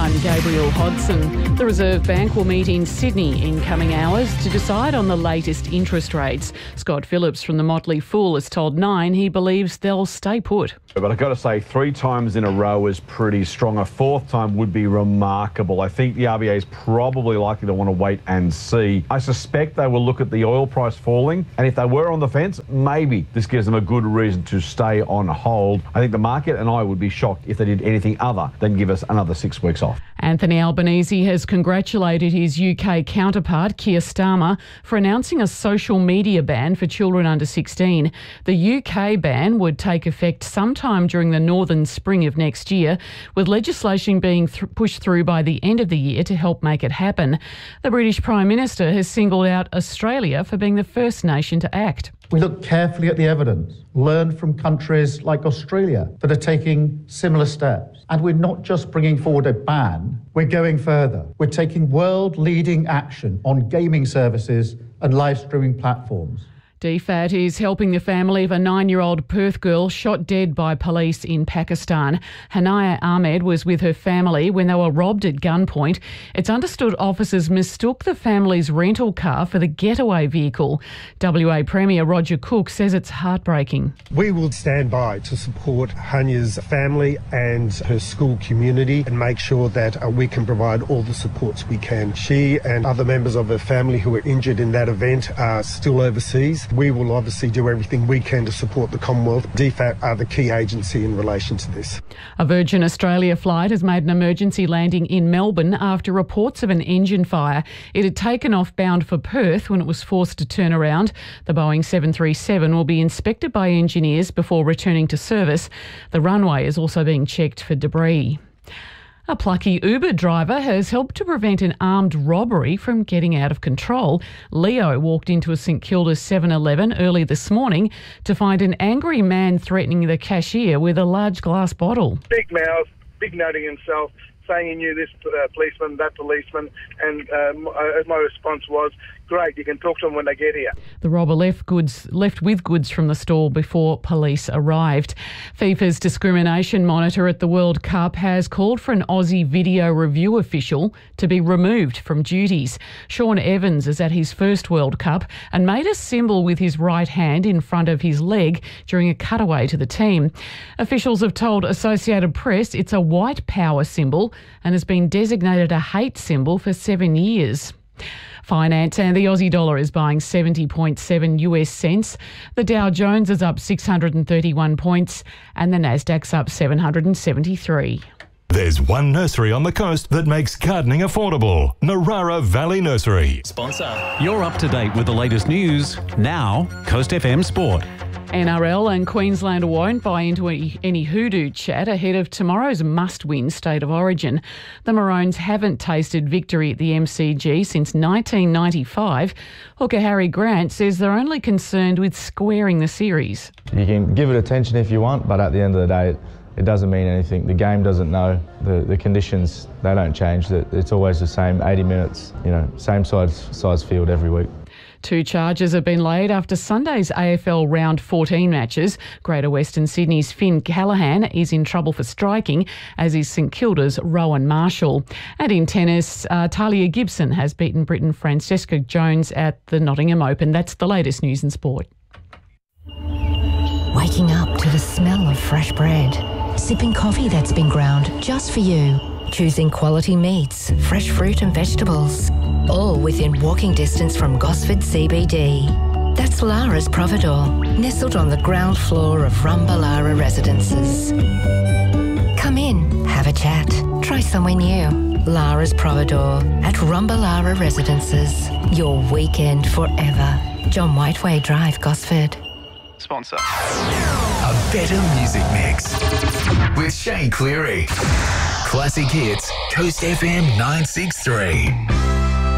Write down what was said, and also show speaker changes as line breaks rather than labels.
I'm Gabriel Hodson. The Reserve Bank will meet in Sydney in coming hours to decide on the latest interest rates. Scott Phillips from the Motley Fool has told Nine he believes they'll stay put.
But I've got to say, 3 times in a row is pretty strong. A 4th time would be remarkable. I think the RBA is probably likely to want to wait and see. I suspect they will look at the oil price falling, and if they were on the fence, maybe this gives them a good reason to stay on hold. I think the market and I would be shocked if they did anything other than give us another 6 weeks off.
Anthony Albanese has congratulated his UK counterpart, Keir Starmer, for announcing a social media ban for children under 16. The UK ban would take effect sometime during the northern spring of next year, with legislation being pushed through by the end of the year to help make it happen. The British Prime Minister has singled out Australia for being the first nation to act.
We look carefully at the evidence, learn from countries like Australia that are taking similar steps. And we're not just bringing forward a ban, we're going further. We're taking world-leading action on gaming services and live streaming platforms.
DFAT is helping the family of a 9-year-old Perth girl shot dead by police in Pakistan. Hanaya Ahmed was with her family when they were robbed at gunpoint. It's understood officers mistook the family's rental car for the getaway vehicle. WA Premier Roger Cook says it's heartbreaking.
We will stand by to support Hanya's family and her school community and make sure that we can provide all the supports we can. She and other members of her family who were injured in that event are still overseas. We will obviously do everything we can to support the Commonwealth. DFAT are the key agency in relation to this.
A Virgin Australia flight has made an emergency landing in Melbourne after reports of an engine fire. It had taken off bound for Perth when it was forced to turn around. The Boeing 737 will be inspected by engineers before returning to service. The runway is also being checked for debris. A plucky Uber driver has helped to prevent an armed robbery from getting out of control. Leo walked into a St Kilda's 7-Eleven early this morning to find an angry man threatening the cashier with a large glass bottle.
Big mouth, big noting himself, saying he knew this policeman, that policeman, and my response was, great, you can talk to them when they get here.
The robber left with goods from the store before police arrived. FIFA's discrimination monitor at the World Cup has called for an Aussie video review official to be removed from duties. Sean Evans is at his first World Cup and made a symbol with his right hand in front of his leg during a cutaway to the team. Officials have told Associated Press it's a white power symbol and has been designated a hate symbol for 7 years. Finance, and the Aussie dollar is buying 70.7 US cents. The Dow Jones is up 631 points and the Nasdaq's up 773.
There's one nursery on the coast that makes gardening affordable. Narara Valley Nursery.
Sponsor. You're up to date with the latest news. Now, Coast FM Sport.
NRL and Queensland won't buy into any hoodoo chat ahead of tomorrow's must-win State of Origin. The Maroons haven't tasted victory at the MCG since 1995. Hooker Harry Grant says they're only concerned with squaring the series.
You can give it attention if you want, but at the end of the day, it doesn't mean anything. The game doesn't know. The conditions, they don't change. It's always the same, 80 minutes, same size field every week.
2 charges have been laid after Sunday's AFL Round 14 matches. Greater Western Sydney's Finn Callaghan is in trouble for striking, as is St Kilda's Rowan Marshall. And in tennis, Talia Gibson has beaten Britain Francesca Jones at the Nottingham Open. That's the latest news in sport.
Waking up to the smell of fresh bread. Sipping coffee that's been ground just for you. Choosing quality meats, fresh fruit and vegetables. All within walking distance from Gosford CBD. That's Lara's Providore, nestled on the ground floor of Rumbalara Residences. Come in, have a chat, try somewhere new. Lara's Providore at Rumbalara Residences. Your weekend forever. John Whiteway Drive, Gosford.
Sponsor. A better music mix with Shane Cleary. Classic hits, Coast FM 963.